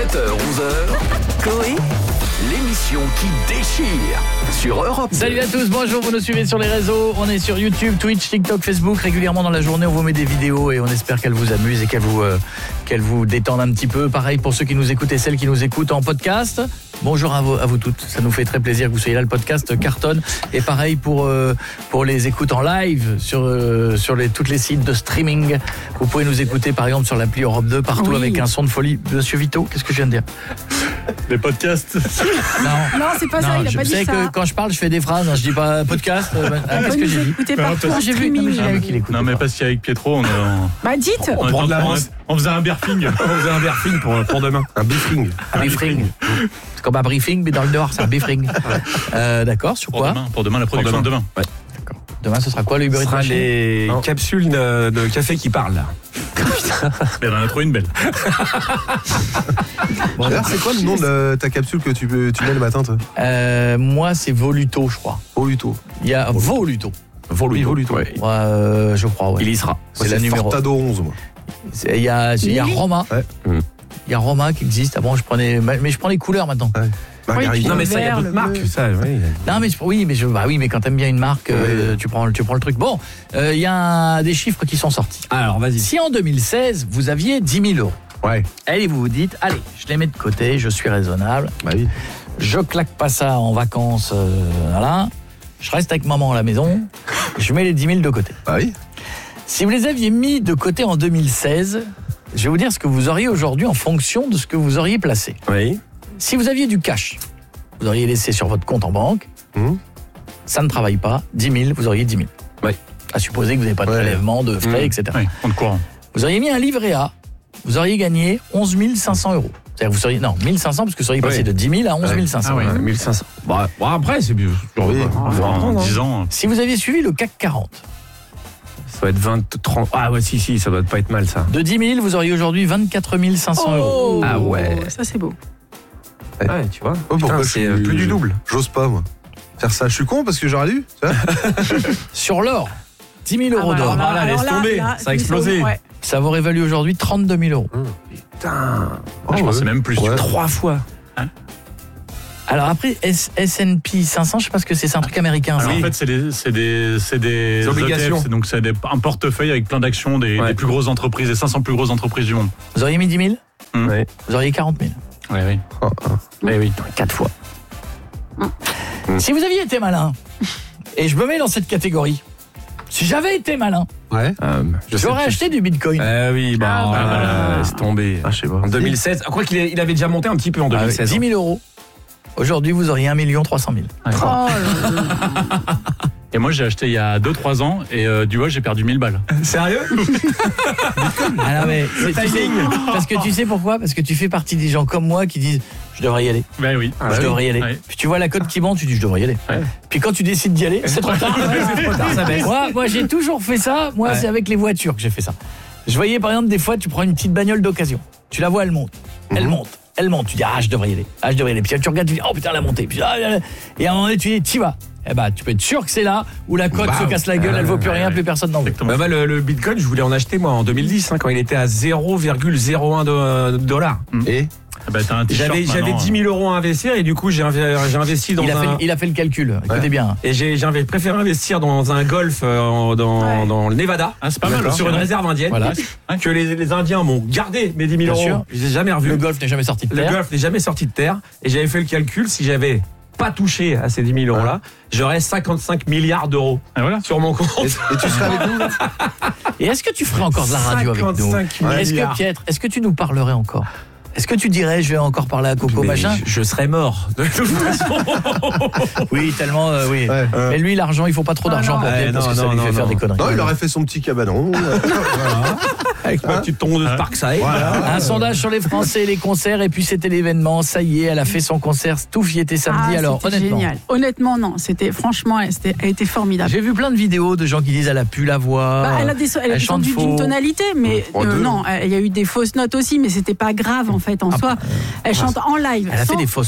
7h-11h, Coé, l'émission qui déchire sur Europe 2. Salut à tous, bonjour, vous nous suivez sur les réseaux. On est sur YouTube, Twitch, TikTok, Facebook. Régulièrement dans la journée, on vous met des vidéos et on espère qu'elles vous amusent et qu'elles vous détendent un petit peu. Pareil pour ceux qui nous écoutent et celles qui nous écoutent en podcast. Bonjour à vous toutes, ça nous fait très plaisir que vous soyez là, le podcast cartonne. Et pareil pour les écoutes en live sur toutes les sites de streaming. Vous pouvez nous écouter par exemple sur l'appli Europe 2 partout avec un son de folie. Monsieur Vito, qu'est-ce que je viens de dire? Les podcasts. Non, c'est pas ça, il a pas dit ça. Je sais que quand je parle, je fais des phrases, je dis pas podcast. Qu'est-ce que j'ai dit? Écoutez partout en J'ai vu streaming. qu'il écoute. Non, mais parce qu'avec Pietro, Bah dites. on faisait un briefing. On faisait un briefing pour demain. Un briefing. Un briefing. C'est comme un briefing, mais dans le dehors, c'est un briefing. D'accord, sur quoi? Pour demain, la production de demain. Ouais. D'accord. Demain, ce sera quoi, le Uber Eats? Ce sera les capsules de café qui parlent. Mais on en a trouvé une belle. D'ailleurs, c'est quoi le nom de ta capsule que tu mets le matin, toi? Moi, c'est Voluto, je crois. Voluto. Il y a Voluto. Voluto. Ouais. Je crois, ouais. Il y sera. C'est la numéro. Fortado 11, moi. Il y a Roma. Ouais. Il y a Roma qui existe. Avant, je prends les couleurs maintenant. Ouais. Margarita. Non, mais ça, il y a d'autres marques. Ça, oui. Non, mais quand t'aimes bien une marque, tu prends le truc. Bon, il y a des chiffres qui sont sortis. Alors, vas-y. Si en 2016, vous aviez 10 000 €, Ouais. allez, vous vous dites, allez, je les mets de côté, je suis raisonnable. Bah oui. Je claque pas ça en vacances, voilà. Je reste avec maman à la maison, je mets les 10 000 de côté. Bah oui. Si vous les aviez mis de côté en 2016, je vais vous dire ce que vous auriez aujourd'hui en fonction de ce que vous auriez placé. Oui. Si vous aviez du cash, vous auriez laissé sur votre compte en banque, ça ne travaille pas, 10 000, vous auriez 10 000. Oui. À supposer que vous n'avez pas de prélèvement, de frais, etc. Oui, compte courant. Vous auriez mis un livret A, vous auriez gagné 11 500 €. C'est-à-dire vous seriez, 1500 parce que vous seriez passé de 10 000 à 11 500. Ah ouais. 1500. Bon, après, c'est mieux. Oui. En 10 ans. Si vous aviez suivi le CAC 40, Ça va être 20, 30. Ah ouais, si, ça doit pas être mal, ça. de 10 000, vous auriez aujourd'hui 24 500 €. Ah ouais. Ça c'est beau. Ouais, tu vois. Oh, pourquoi Putain, c'est plus du double. J'ose pas, moi. Faire ça, je suis con parce que j'aurais dû. Tu vois. Sur l'or, 10 000 € d'or. Voilà, laisse tomber. Ça a explosé. Ouais. Ça vous révalue aujourd'hui 32 000 €. Putain. Je pense que c'est même plus. Ouais. 3 fois. Alors après, S&P 500, je sais pas ce que c'est un truc américain. Alors, ça. en fait, c'est des obligations. ETF, donc c'est un portefeuille avec plein d'actions des plus grosses entreprises, des 500 plus grosses entreprises du monde. Vous auriez mis 10 000, Ouais. vous auriez 40 000. Oui. Eh oui, 4 fois. Si vous aviez été malin, et je me mets dans cette catégorie, si j'avais été malin, Ouais. j'aurais acheté du Bitcoin. Oui, laisse tomber. Ah, je sais pas. En 2016. Quoi qu'il avait déjà monté un petit peu en 2016. 10 000 €. Aujourd'hui, vous auriez 1 300 000. Oh là là. Et moi, j'ai acheté il y a 2-3 ans et du coup, j'ai perdu 1000 balles. Sérieux? Ah non, mais parce que tu sais pourquoi? Parce que tu fais partie des gens comme moi qui disent je devrais y aller. Ben oui. Je devrais y aller. Ouais. Puis tu vois la cote qui monte, tu dis je devrais y aller. Ouais. Puis quand tu décides d'y aller, c'est trop tard. C'est trop tard, ça baisse. Moi j'ai toujours fait ça. Moi, c'est avec les voitures que j'ai fait ça. Je voyais par exemple des fois, tu prends une petite bagnole d'occasion. Tu la vois, elle monte. Elle monte. Tu dis je devrais y aller. Puis tu regardes, tu dis oh putain, elle a monté. Puis, et à un moment donné, tu dis t'y vas. Eh ben, tu peux être sûr que c'est là où la cote se casse la gueule, elle vaut plus rien, plus personne n'en veut. Le Bitcoin, je voulais en acheter moi en 2010 quand il était à 0,01 $. Et t'as un t-shirt J'avais maintenant. 10 000 € à investir et du coup j'ai investi dans Il a fait le calcul. Écoutez bien. Et j'avais préféré investir dans un golf dans le Nevada. Ah, c'est pas mal. Sur une réserve indienne. Voilà. Que les Indiens m'ont gardé mes 10 000 Bien €. sûr. Je les ai jamais revus. Le golf n'est jamais sorti de Le terre. golf n'est jamais sorti de terre. Et j'avais fait le calcul, si j'avais pas touché à ces 10 000 € là, j'aurais 55 milliards d'euros Ah, voilà. sur mon compte. et tu serais avec nous? Et est-ce que tu ferais encore de la radio avec nous? 55 Est-ce milliards. que Pietre, est-ce que tu nous parlerais encore? Est-ce que tu dirais je vais encore parler à Coco Mais machin? je serais mort. De toute façon. Oui, tellement oui. Ouais. Mais lui l'argent, il faut pas trop d'argent pour Pietre parce que ça lui fait faire des conneries. Non, il aurait fait son petit cabanon. Avec ma petite tondeuse de Parkside. Un sondage sur les Français et les concerts et puis c'était l'événement, ça y est, elle a fait son concert Stouff, y était samedi. Alors c'était honnêtement. génial. Honnêtement, non, c'était franchement, elle a été formidable. J'ai vu plein de vidéos de gens qui disent elle a pu la voix. Elle a chante descendu faux. d'une tonalité, mais non, il y a eu des fausses notes aussi, mais c'était pas grave en fait en soi. Elle chante en live. Elle a fait sans- des fausses notes?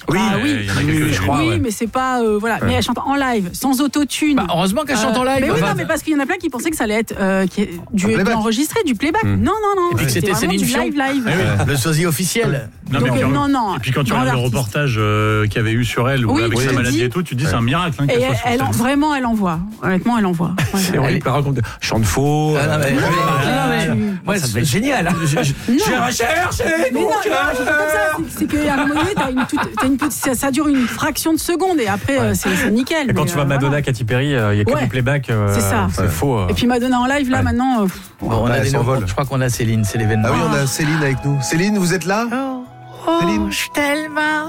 Oui, Ah oui. il y en a quelques-uns. je crois. Oui, ouais. mais c'est pas voilà. Mais elle chante en live, sans autotune. Bah, heureusement qu'elle chante en live. Mais oui, Enfin, non, mais parce qu'il y en a plein qui pensaient que ça allait être du playback. enregistré, du playback. Non. Et puis que c'était vraiment Céline du Dion. live. le sosie officiel. Non, Donc, mais puis, non. Et puis quand tu Grand regardes le artiste. reportage qu'il y avait eu sur elle, Oui, avec oui. sa Tu maladie dis- et tout, tu te dis c'est un miracle hein, Et qu'elle soit sur scène. vraiment, elle envoie. Honnêtement, elle envoie. Ouais. C'est horrible, par contre, chante faux. Ah, non, mais- Moi, ça devait être génial. J'ai recherché Mais non, c'est pas comme ça. C'est qu'à un moment donné, ça dure une fraction de seconde et après, c'est nickel. Et quand mais, tu vois Madonna, voilà. Katy Perry, il y a que Ouais. du playback. C'est ça. C'est faux. Et puis Madonna en live, là, maintenant. Bon, on a elle des s'envole. nouveaux. Je crois qu'on a Céline, c'est l'événement. Ah oui, on a Céline avec nous. Céline, vous êtes là? Céline, je suis tellement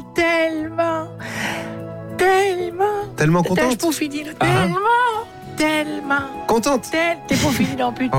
tellement contente. pas fini, tellement. Contente. T'es pas fini non plus, Oh.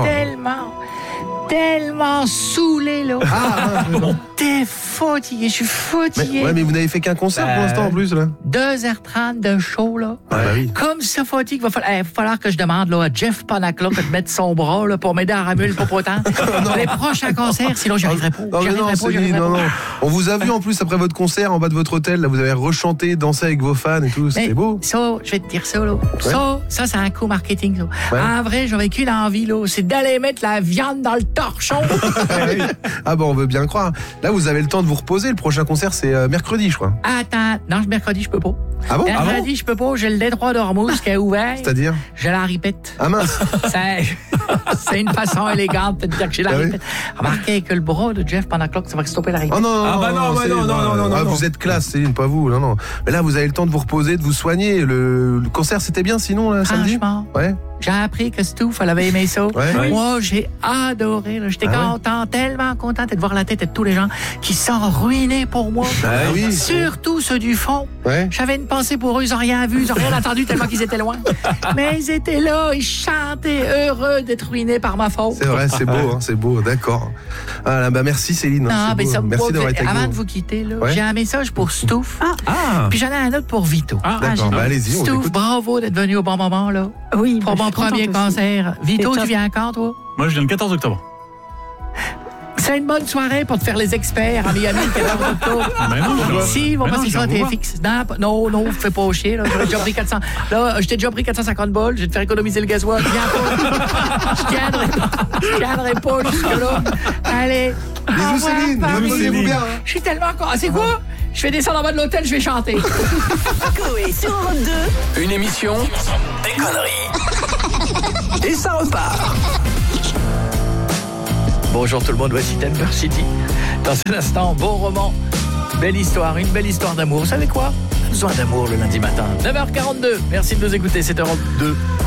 tellement saoulé, là. Ah, T'es fatigué, je suis fatigué. mais vous n'avez fait qu'un concert pour l'instant en plus là. 2h30 de show, là. Ah bah oui. Comme ça fatigue, va falloir que je demande là, à Jeff Panaclock de mettre son bras là, pour m'aider à ramuer le popotin. Les prochains concerts, sinon j'y arriverai pas. Non, mais non, Céline, non. On vous a vu en plus après votre concert en bas de votre hôtel, là, vous avez rechanté, dansé avec vos fans et tout, c'était beau. Ça, je vais te dire ça, là. Ça, c'est un coup marketing, ça. Ouais. En vrai, j'avais qu'une envie, là, c'est d'aller mettre la viande dans le torchon. Ah bon, on veut bien croire. Là, vous avez le temps de vous reposer. Le prochain concert, c'est mercredi, je crois. Attends, non, mercredi, je peux pas. Ah bon? Mercredi, je peux pas, j'ai le détroit d'Ormuz qui est ouvert. C'est-à-dire? Je la répète. Ah mince. C'est une façon élégante de dire que j'ai la Ah oui? répète. Remarquez que le bras de Jeff Panaclock, ça va stopper la répète. Oh non, Ah bah non, Céline, non. Vous êtes classe, Céline, pas vous. Non. Mais là, vous avez le temps de vous reposer, de vous soigner. Le concert, c'était bien sinon, là, samedi? Franchement, Ouais. j'ai appris que Stouff, elle avait aimé ça. Ouais. Moi, j'ai adoré. là. J'étais content, tellement content de voir la tête de tous les gens qui sont ruinés pour moi. Ah oui. Surtout ceux du fond. Ouais. J'avais une pensée pour eux, ils n'ont rien vu, ils n'ont rien entendu tellement qu'ils étaient loin. Mais ils étaient là, ils chantaient heureux d'être ruinés par ma faute. C'est vrai, c'est beau, d'accord. Ah là, bah merci Céline. Non, c'est mais beau. ça me Merci d'avoir été avec avant nous. de vous quitter, là, Ouais. j'ai un message pour Stouff. Ah. Puis j'en ai un autre pour Vito. D'accord, bah allez-y, on Stouff, écoute. bravo d'être venu au bon moment, là. Oui, Pour bah, mon je suis contente premier aussi. concert. Vito, C'est tu top. viens quand, toi? Moi, je viens le 14 octobre. C'est une bonne soirée pour te faire les experts à Miami le 14 octobre. Mais non, je dois- Si, ils vont mais non, passer je ça à viens vous voir. TFX. Non, fais pas chier. Là. J'aurais déjà pris 400. Là, je t'ai déjà pris 450 balles. Je vais te faire économiser le gasoil. Viens pas. Je tiendrai pas jusque-là. Allez. au Bisous revoir, Céline, famille. reposez-vous bien. Hein. Je suis tellement content. C'est quoi? Je vais descendre en bas de l'hôtel, je vais chanter. Coé sur Europe 2. Une émission, des conneries. Et ça repart. Bonjour tout le monde, voici Denver City. Dans un instant, beau roman, belle histoire, une belle histoire d'amour. Vous savez quoi? Besoin d'amour le lundi matin. 9h42, merci de nous écouter, c'est Europe 2.